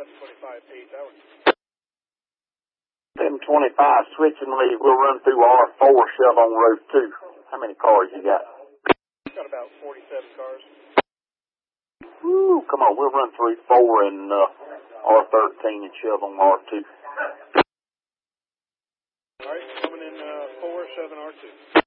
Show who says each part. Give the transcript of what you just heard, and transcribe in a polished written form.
Speaker 1: 725 8 hours.
Speaker 2: 725 switching lead. We'll run through R4 Chevron Road 2. How many cars you got?
Speaker 1: Got about 47 cars.
Speaker 2: Woo, come on, we'll run through 4 and R13 and Chevron R2.
Speaker 1: All right, coming in 4, 7, R2.